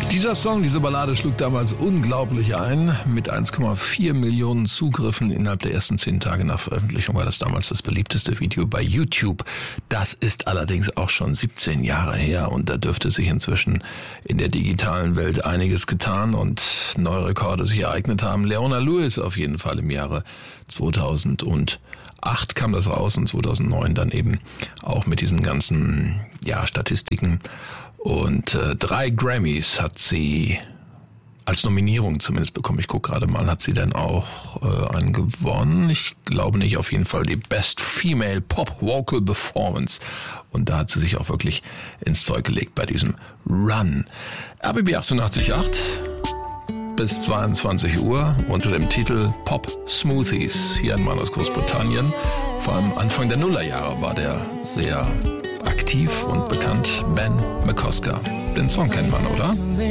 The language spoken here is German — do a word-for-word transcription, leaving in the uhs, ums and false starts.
Dieser Song, diese Ballade schlug damals unglaublich ein. Mit eins Komma vier Millionen Zugriffen innerhalb der ersten zehn Tage nach Veröffentlichung war das damals das beliebteste Video bei YouTube. Das ist allerdings auch schon siebzehn Jahre her und da dürfte sich inzwischen in der digitalen Welt einiges getan und neue Rekorde sich ereignet haben. Leona Lewis auf jeden Fall im Jahre zweitausendacht kam das raus und zweitausendneun dann eben auch mit diesen ganzen ja, Statistiken. Und äh, drei Grammys hat sie als Nominierung zumindest bekommen. Ich gucke gerade mal, hat sie denn auch äh, einen gewonnen? Ich glaube nicht, auf jeden Fall die Best Female Pop Vocal Performance. Und da hat sie sich auch wirklich ins Zeug gelegt bei diesem Run. R B B achtundachtzig Komma acht bis zweiundzwanzig Uhr unter dem Titel Pop Smoothies. Hier ein Mann aus Großbritannien. Vor allem Anfang der Nullerjahre war der sehr aktiv und bekannt, Ben McCosker. Den Song kennt man, oder?